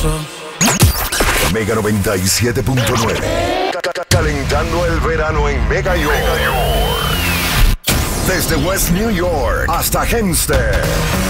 eso. Mega 97.9. Calentando el verano en Mega York. Desde West New York hasta Hempstead.